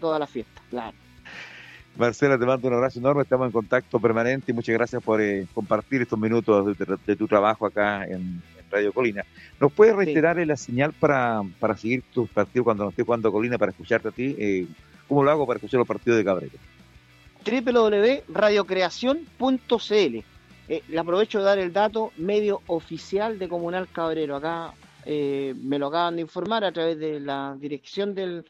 toda la fiesta, claro. Marcela, te mando un abrazo enorme, estamos en contacto permanente y muchas gracias por compartir estos minutos de tu trabajo acá en Radio Colina. ¿Nos puedes reiterar la señal para seguir tus partidos cuando no estés jugando a Colina, para escucharte a ti? ¿Cómo lo hago para escuchar los partidos de Cabrero? www.radiocreacion.cl. Le aprovecho de dar el dato, medio oficial de Comunal Cabrero. Acá me lo acaban de informar a través de la dirección del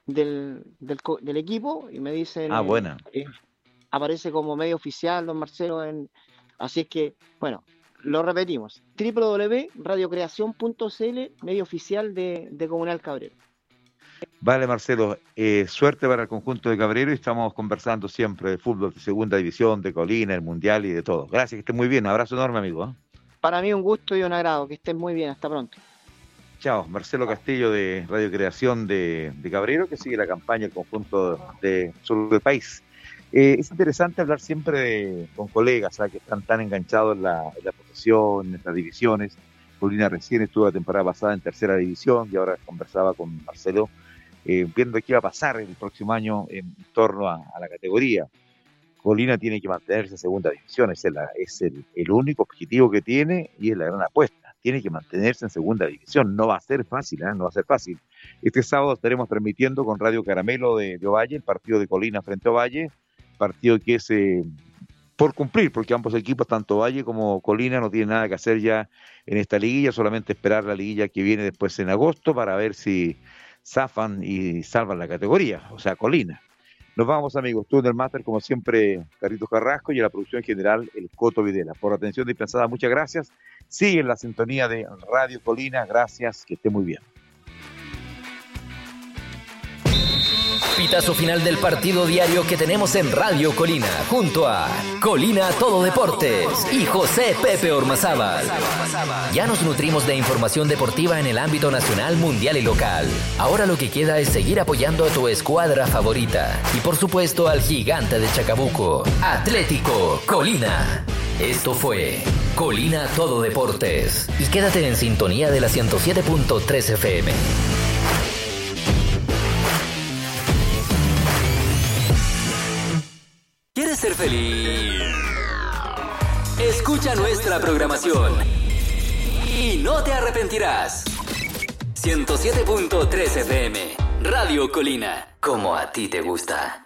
equipo y me dicen buena. Aparece como medio oficial, don Marcelo, así es que, bueno, lo repetimos, www.radiocreacion.cl, medio oficial de Comunal Cabrero. Vale, Marcelo, suerte para el conjunto de Cabrero y estamos conversando siempre de fútbol de segunda división, de Colina, el Mundial y de todo. Gracias, que estés muy bien, un abrazo enorme, amigo. Para mí un gusto y un agrado, que estés muy bien, hasta pronto. Chao, Marcelo Castillo de Radio Creación de Cabrero, que sigue la campaña del conjunto de sur del país. Es interesante hablar siempre con colegas, ¿sabes?, que están tan enganchados en la profesión, en las divisiones. Colina recién estuvo la temporada pasada en tercera división y ahora conversaba con Marcelo viendo qué va a pasar el próximo año en torno a la categoría. Colina tiene que mantenerse en segunda división, es el único objetivo que tiene y es la gran apuesta. Tiene que mantenerse en segunda división, no va a ser fácil, no va a ser fácil. Este sábado estaremos transmitiendo con Radio Caramelo de Ovalle el partido de Colina frente a Ovalle, partido que es por cumplir, porque ambos equipos, tanto Ovalle como Colina, no tienen nada que hacer ya en esta liguilla, solamente esperar la liguilla que viene después en agosto para ver si zafan y salvan la categoría, o sea, Colina. Nos vamos, amigos. Tú en el máster, como siempre, Carlitos Carrasco, y en la producción general, el Coto Videla. Por la atención dispensada, muchas gracias. Sigue en la sintonía de Radio Colina. Gracias, que esté muy bien. Pitazo final del partido diario que tenemos en Radio Colina, junto a Colina Todo Deportes y José Pepe Ormazábal. Ya nos nutrimos de información deportiva en el ámbito nacional, mundial y local. Ahora lo que queda es seguir apoyando a tu escuadra favorita y por supuesto al gigante de Chacabuco, Atlético Colina. Esto fue Colina Todo Deportes y quédate en sintonía de la 107.3 FM. ¿Quieres ser feliz? Escucha nuestra programación y no te arrepentirás. 107.3 FM, Radio Colina, como a ti te gusta.